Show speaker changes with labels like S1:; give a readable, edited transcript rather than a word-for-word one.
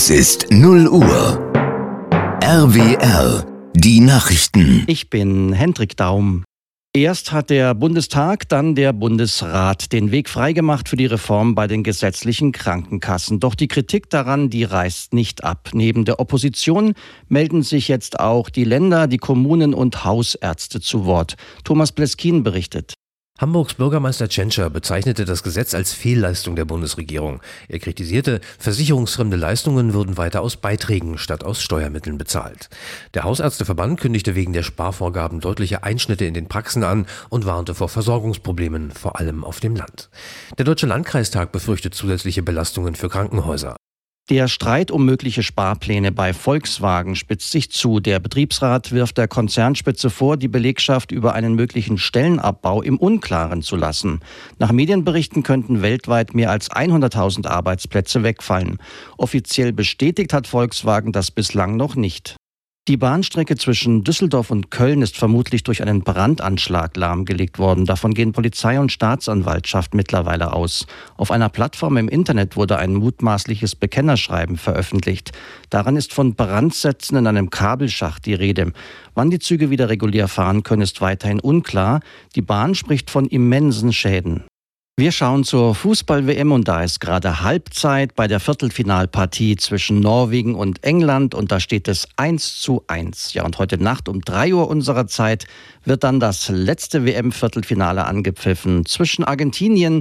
S1: Es ist 0 Uhr. RWR, die Nachrichten.
S2: Ich bin Hendrik Daum. Erst hat der Bundestag, dann der Bundesrat den Weg freigemacht für die Reform bei den gesetzlichen Krankenkassen. Doch die Kritik daran, die reißt nicht ab. Neben der Opposition melden sich jetzt auch die Länder, die Kommunen und Hausärzte zu Wort. Thomas Bleskin berichtet.
S3: Hamburgs Bürgermeister Tschentscher bezeichnete das Gesetz als Fehlleistung der Bundesregierung. Er kritisierte, versicherungsfremde Leistungen würden weiter aus Beiträgen statt aus Steuermitteln bezahlt. Der Hausärzteverband kündigte wegen der Sparvorgaben deutliche Einschnitte in den Praxen an und warnte vor Versorgungsproblemen, vor allem auf dem Land. Der Deutsche Landkreistag befürchtet zusätzliche Belastungen für Krankenhäuser.
S2: Der Streit um mögliche Sparpläne bei Volkswagen spitzt sich zu. Der Betriebsrat wirft der Konzernspitze vor, die Belegschaft über einen möglichen Stellenabbau im Unklaren zu lassen. Nach Medienberichten könnten weltweit mehr als 100.000 Arbeitsplätze wegfallen. Offiziell bestätigt hat Volkswagen das bislang noch nicht. Die Bahnstrecke zwischen Düsseldorf und Köln ist vermutlich durch einen Brandanschlag lahmgelegt worden. Davon gehen Polizei und Staatsanwaltschaft mittlerweile aus. Auf einer Plattform im Internet wurde ein mutmaßliches Bekennerschreiben veröffentlicht. Daran ist von Brandsätzen in einem Kabelschacht die Rede. Wann die Züge wieder regulär fahren können, ist weiterhin unklar. Die Bahn spricht von immensen Schäden. Wir schauen zur Fußball-WM und da ist gerade Halbzeit bei der Viertelfinalpartie zwischen Norwegen und England und da steht es 1:1. Ja, und heute Nacht um 3 Uhr unserer Zeit wird dann das letzte WM-Viertelfinale angepfiffen zwischen Argentinien